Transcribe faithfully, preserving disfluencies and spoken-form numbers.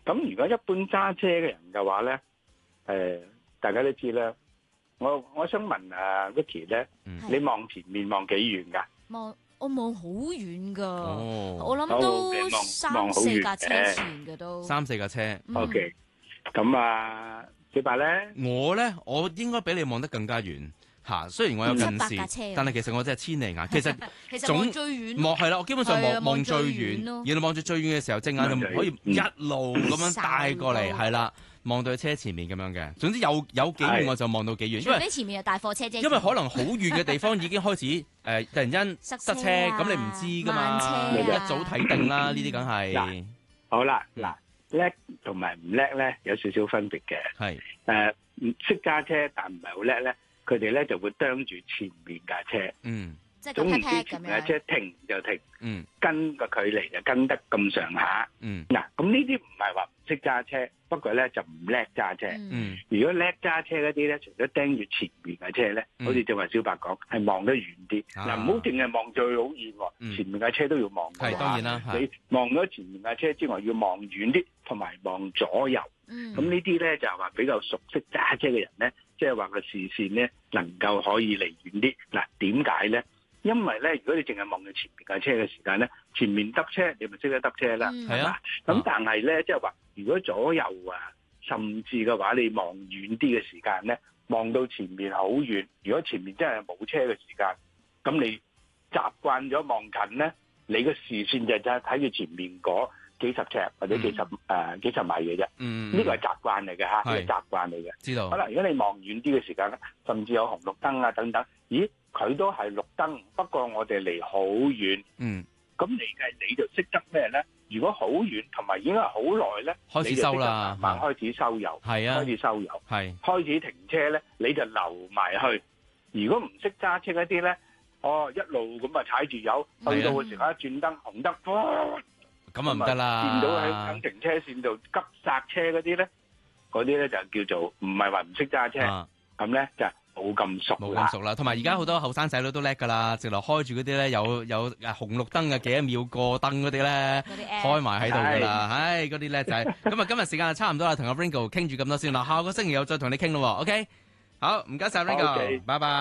咁如果一般揸車嘅人嘅話咧，誒、呃，大家都知啦。我我想問啊 Vicky 咧， 嗯、 你望前面望幾遠㗎？ 望我望好遠㗎， 哦、 我諗都望三四架車前嘅都。 三四架車。 嗯、 OK，咁啊，小白咧， 我咧，我應該比你望得更加遠。嚇，雖然我有近視，但係其實我真係千里眼。其實其實望最遠， 望係啦，我基本上望望最遠。 咯。 而你望住最遠嘅時候，隻眼就可以一路咁樣帶過嚟，係啦，望到車前面咁樣嘅。總之有有幾遠我就望到幾遠。 因為前面有大貨車啫。 因為可能好遠嘅地方已經開始誒、呃，突然間塞車，咁你唔知噶嘛，一早睇定啦，呢啲梗係。 好啦，嗱，叻同埋唔叻咧有少少分別嘅。係誒，唔識揸車但唔係好叻咧。佢哋咧就會啄住前面架車，嗯，總唔知前面架車停就停，嗯，跟個距離就跟得咁上下，嗯，嗱，咁呢啲唔係話唔識揸車，不過咧就唔叻揸車，嗯，如果叻揸車嗰啲咧，除咗盯住前面架車咧，好似正話小白講，係望得遠啲，嗱，唔好淨係望最好遠喎，前面架車都要望嘅， 係當然啦， 你望咗前面架車之外，要望遠啲，同埋望左右，嗯，咁呢啲咧就係話比較熟悉揸車嘅人咧。即係話個視線咧能夠可以離遠啲。嗱，點解咧？因為咧，如果你淨係望住前面架車嘅時間咧，前面得車你咪識得得車啦，係、嗯、嘛？咁但係咧，即係話如果左右啊，甚至嘅話你望遠啲嘅時間咧，望到前面好遠。如果前面真係冇車嘅時間，咁你習慣咗望近咧，你個視線就就係睇住前面嗰幾十尺或者幾十誒、嗯呃、幾十米嘅啫，嗯，呢個係習慣嚟嘅嚇，係習慣嚟嘅。知道。好啦，如果你望遠啲嘅時間咧，甚至有紅綠燈啊等等，咦，佢都係綠燈，不過我哋離好遠，嗯，咁你嘅你就識得咩咧？如果好遠同埋已經係好耐咧，開始收啦，慢慢開始收油，係啊，開始收油，係開始停車咧，你就留埋去。如果唔識揸車嗰啲咧，哦，一路咁啊踩住油，去到嘅時候一轉燈紅燈，哇！咁啊唔得啦！見到喺喺停車線度急剎車嗰啲咧，嗰啲咧就叫做唔係話唔識揸車，咁咧就冇咁熟，冇咁熟啦。同埋而家好多後生仔女都叻噶啦，直頭開住嗰啲咧有有紅綠燈嘅幾多秒過燈嗰啲咧，開埋喺度噶啦。唉，嗰啲叻仔。咁啊，今日時間就差唔多啦，同阿 Ringo 傾住咁多先啦。下個星期又再同你傾咯。OK，好，唔該晒 Ringo，拜拜。